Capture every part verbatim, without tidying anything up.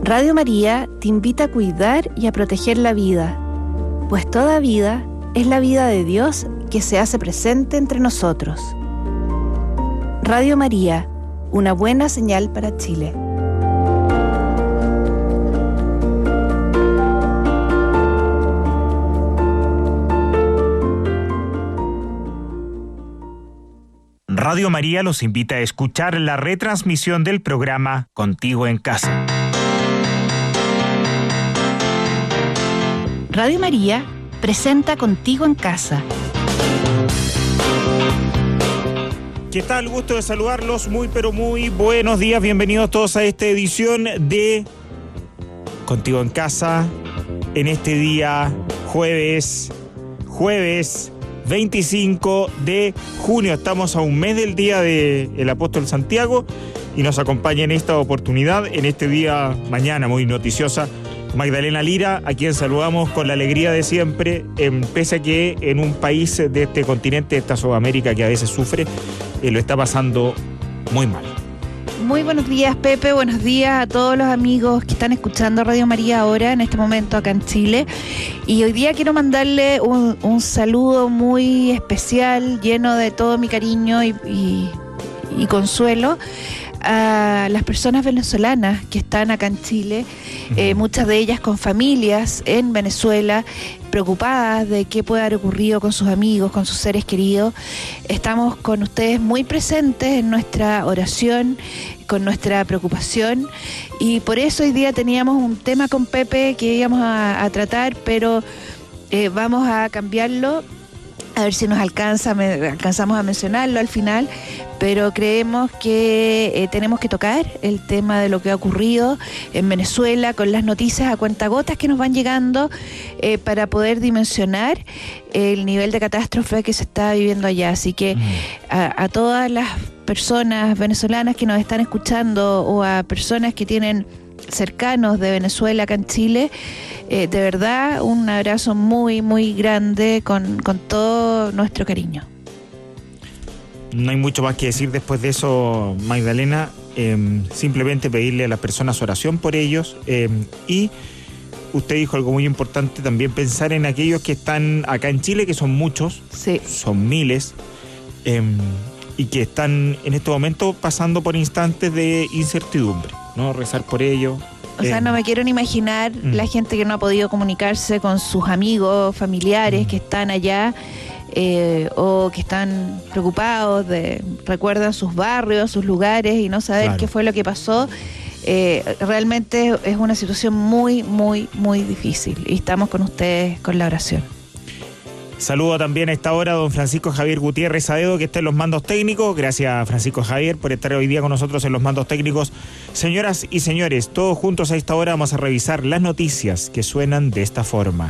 Radio María te invita a cuidar y a proteger la vida, pues toda vida es la vida de Dios que se hace presente entre nosotros. Radio María, una buena señal para Chile. Radio María los invita a escuchar la retransmisión del programa Contigo en Casa. Radio María presenta Contigo en Casa. ¿Qué tal? Gusto de saludarlos. Muy pero muy buenos días. Bienvenidos todos a esta edición de Contigo en Casa. En este día jueves, jueves veinticinco de junio. Estamos a un mes del día del Apóstol Santiago y nos acompaña en esta oportunidad, en este día mañana muy noticiosa, Magdalena Lira, a quien saludamos con la alegría de siempre, en, pese a que en un país de este continente, de esta Sudamérica que a veces sufre, eh, lo está pasando muy mal. Muy buenos días, Pepe, buenos días a todos los amigos que están escuchando Radio María ahora, en este momento acá en Chile. Y hoy día quiero mandarle un, un saludo muy especial, lleno de todo mi cariño y, y, y consuelo a las personas venezolanas que están acá en Chile, eh, muchas de ellas con familias en Venezuela, preocupadas de qué puede haber ocurrido con sus amigos, con sus seres queridos. Estamos con ustedes muy presentes en nuestra oración, con nuestra preocupación, y por eso hoy día teníamos un tema con Pepe que íbamos a, a tratar, pero eh, vamos a cambiarlo, a ver si nos alcanza, me, alcanzamos a mencionarlo al final, pero creemos que eh, tenemos que tocar el tema de lo que ha ocurrido en Venezuela con las noticias a cuentagotas que nos van llegando eh, para poder dimensionar el nivel de catástrofe que se está viviendo allá. Así que a, a todas las personas venezolanas que nos están escuchando o a personas que tienen cercanos de Venezuela acá en Chile, eh, de verdad un abrazo muy muy grande con, con todo nuestro cariño. No hay mucho más que decir después de eso, Magdalena. Eh, simplemente pedirle a las personas oración por ellos. Eh, y usted dijo algo muy importante también, pensar en aquellos que están acá en Chile, que son muchos, sí, son miles, eh, y que están en este momento pasando por instantes de incertidumbre, ¿no? Rezar por ellos. O sea, no me quiero ni imaginar mm. la gente que no ha podido comunicarse con sus amigos, familiares mm. que están allá, eh, o que están preocupados, de recuerdan sus barrios, sus lugares y no saber claro. qué fue lo que pasó. Eh, realmente es una situación muy, muy, muy difícil y estamos con ustedes con la oración. Saludo también a esta hora a don Francisco Javier Gutiérrez Aedo, que está en los mandos técnicos. Gracias, Francisco Javier, por estar hoy día con nosotros en los mandos técnicos. Señoras y señores, todos juntos a esta hora vamos a revisar las noticias que suenan de esta forma.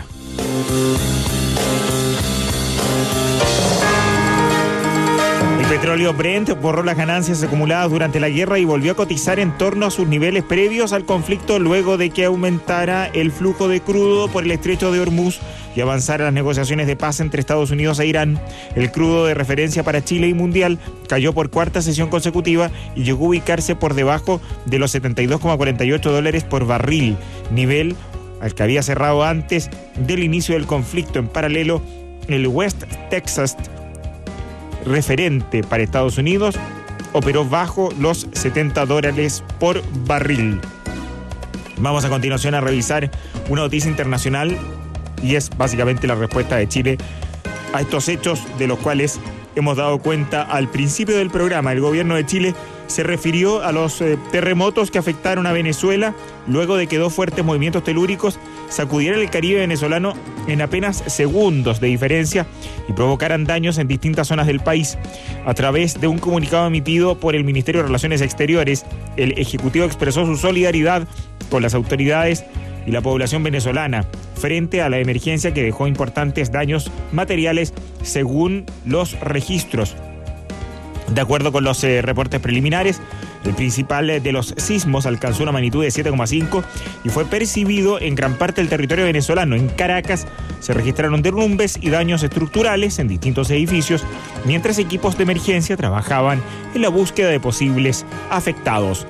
El petróleo Brent borró las ganancias acumuladas durante la guerra y volvió a cotizar en torno a sus niveles previos al conflicto luego de que aumentara el flujo de crudo por el estrecho de Hormuz y avanzara las negociaciones de paz entre Estados Unidos e Irán. El crudo de referencia para Chile y mundial cayó por cuarta sesión consecutiva y llegó a ubicarse por debajo de los setenta y dos coma cuarenta y ocho dólares por barril, nivel al que había cerrado antes del inicio del conflicto. En paralelo, el West Texas, referente para Estados Unidos, operó bajo los setenta dólares por barril. Vamos a continuación a revisar una noticia internacional y es básicamente la respuesta de Chile a estos hechos de los cuales hemos dado cuenta al principio del programa. El gobierno de Chile se refirió a los eh, terremotos que afectaron a Venezuela luego de que dos fuertes movimientos telúricos sacudieran el Caribe venezolano en apenas segundos de diferencia y provocaran daños en distintas zonas del país. A través de un comunicado emitido por el Ministerio de Relaciones Exteriores, el Ejecutivo expresó su solidaridad con las autoridades y la población venezolana frente a la emergencia que dejó importantes daños materiales según los registros. De acuerdo con los eh, reportes preliminares, el principal de los sismos alcanzó una magnitud de siete coma cinco y fue percibido en gran parte del territorio venezolano. En Caracas se registraron derrumbes y daños estructurales en distintos edificios, mientras equipos de emergencia trabajaban en la búsqueda de posibles afectados.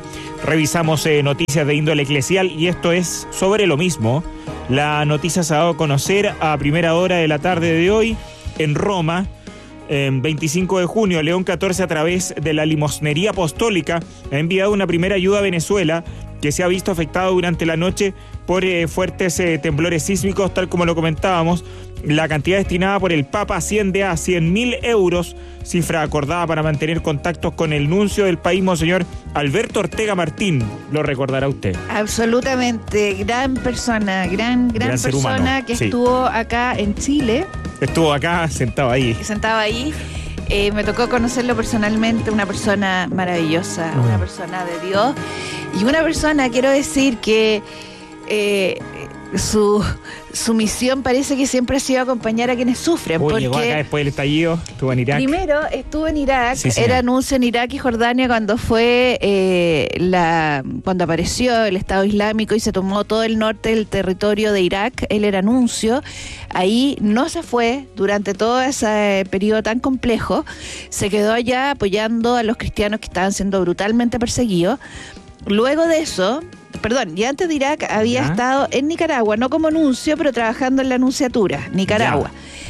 Revisamos eh, noticias de índole eclesial y esto es sobre lo mismo. La noticia se ha dado a conocer a primera hora de la tarde de hoy en Roma. En veinticinco de junio, León catorce, a través de la Limosnería Apostólica, ha enviado una primera ayuda a Venezuela, que se ha visto afectado durante la noche por eh, fuertes eh, temblores sísmicos, tal como lo comentábamos. La cantidad destinada por el Papa asciende a cien mil euros, cifra acordada para mantener contactos con el nuncio del país, Monseñor Alberto Ortega Martín. Lo recordará usted. Absolutamente, gran persona, gran, gran, gran persona que sí. Estuvo acá en Chile. Estuvo acá, sentado ahí. Sentado ahí. Eh, me tocó conocerlo personalmente, una persona maravillosa, mm. una persona de Dios. Y una persona, quiero decir que eh, su, su misión parece que siempre ha sido acompañar a quienes sufren. Uy, porque llegó acá después del estallido, estuvo en Irak. Primero estuvo en Irak, sí, era nuncio en Irak y Jordania cuando fue eh, la cuando apareció el Estado Islámico y se tomó todo el norte del territorio de Irak. Él era nuncio. Ahí no se fue durante todo ese periodo tan complejo, se quedó allá apoyando a los cristianos que estaban siendo brutalmente perseguidos. Luego de eso, perdón, y antes de Irak había ¿Ya? estado en Nicaragua, no como nuncio, pero trabajando en la nunciatura, Nicaragua.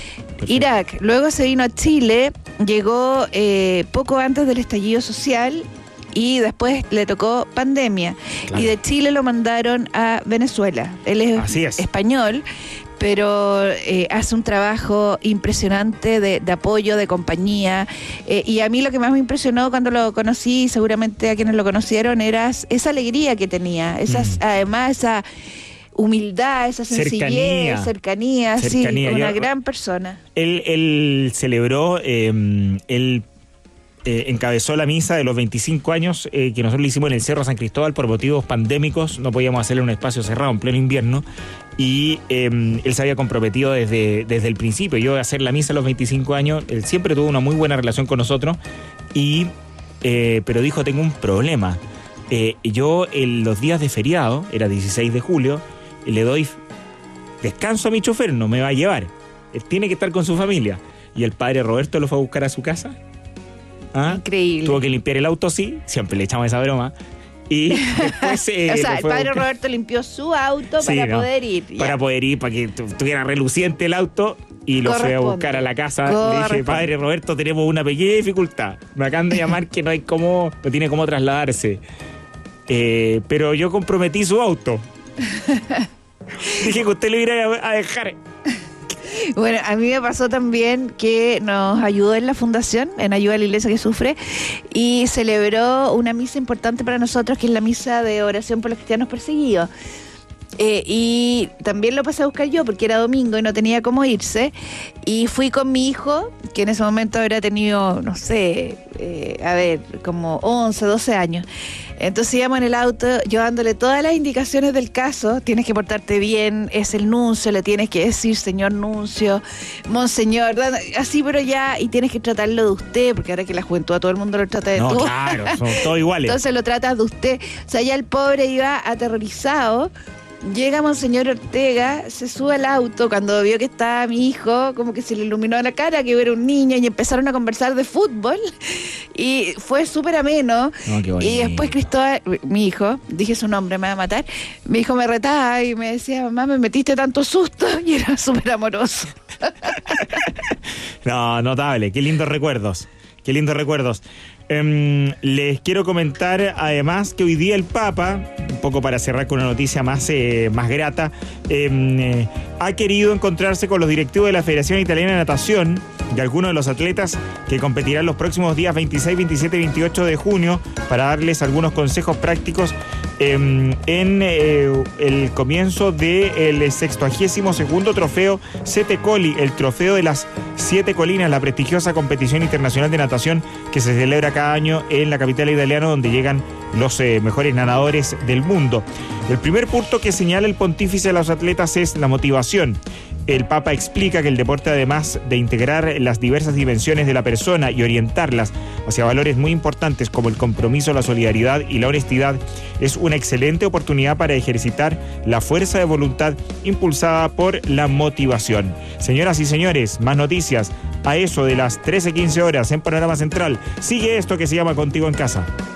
Irak, luego se vino a Chile, llegó eh, poco antes del estallido social y después le tocó pandemia. Claro. Y de Chile lo mandaron a Venezuela. Él es, es. español, pero eh, hace un trabajo impresionante de, de apoyo, de compañía. Eh, y a mí lo que más me impresionó cuando lo conocí, seguramente a quienes lo conocieron, era esa alegría que tenía. Esas, mm. Además, esa humildad, esa sencillez, cercanía, cercanía, cercanía. Sí, una Yo, gran persona. Él, él celebró, eh, él eh, encabezó la misa de los veinticinco años eh, que nosotros le hicimos en el Cerro San Cristóbal por motivos pandémicos, no podíamos hacerlo en un espacio cerrado en pleno invierno, y eh, él se había comprometido desde, desde el principio. Yo voy a hacer la misa a los veinticinco años, él siempre tuvo una muy buena relación con nosotros, y eh, pero dijo, tengo un problema. Eh, yo en los días de feriado, era dieciséis de julio, le doy descanso a mi chofer, no me va a llevar. Él tiene que estar con su familia. Y el padre Roberto lo fue a buscar a su casa. ¿Ah? Increíble. Tuvo que limpiar el auto, sí, siempre le echamos esa broma. Y después... Eh, o sea, el padre Roberto limpió su auto sí, para ¿no? poder ir. Ya. Para poder ir, para que estuviera reluciente el auto. Y lo fue a buscar a la casa. Le dije, padre Roberto, tenemos una pequeña dificultad. Me acaban de llamar que no hay cómo, no tiene cómo trasladarse. Eh, pero yo comprometí su auto. Dije que usted lo iba a dejar. Bueno, a mí me pasó también que nos ayudó en la fundación, en ayuda a la iglesia que sufre, y celebró una misa importante para nosotros, que es la misa de oración por los cristianos perseguidos. Eh, y también lo pasé a buscar yo porque era domingo y no tenía cómo irse, y fui con mi hijo, que en ese momento habrá tenido, no sé, eh, a ver, como once, doce años. Entonces íbamos en el auto, yo dándole todas las indicaciones del caso. Tienes que portarte bien, es el nuncio, le tienes que decir señor nuncio, monseñor, así, pero ya, y tienes que tratarlo de usted, porque ahora que la juventud a todo el mundo lo trata de no, tú. Claro, son todos iguales. Entonces lo tratas de usted. O sea, ya el pobre iba aterrorizado. Llega Monseñor Ortega, se sube al auto, cuando vio que estaba mi hijo, como que se le iluminó la cara, que era un niño, y empezaron a conversar de fútbol, y fue súper ameno. No, y después Cristóbal, mi hijo, dije su nombre, me va a matar, mi hijo me retaba y me decía, mamá, me metiste tanto susto, y era súper amoroso. No, notable, qué lindos recuerdos, qué lindos recuerdos. Um, les quiero comentar además que hoy día el Papa, un poco para cerrar con una noticia más, eh, más grata, eh, ha querido encontrarse con los directivos de la Federación Italiana de Natación, de algunos de los atletas que competirán los próximos días veintiséis, veintisiete y veintiocho de junio, para darles algunos consejos prácticos eh, en eh, el comienzo del sextuagésimo segundo trofeo Sette Colli, el trofeo de las siete colinas, la prestigiosa competición internacional de natación que se celebra cada año en la capital italiana, donde llegan los eh, mejores nadadores del mundo. El primer punto que señala el pontífice a los atletas es la motivación. El Papa explica que el deporte, además de integrar las diversas dimensiones de la persona y orientarlas hacia valores muy importantes como el compromiso, la solidaridad y la honestidad, es una excelente oportunidad para ejercitar la fuerza de voluntad impulsada por la motivación. Señoras y señores, más noticias a eso de las trece quince horas en Panorama Central. Sigue esto que se llama Contigo en Casa.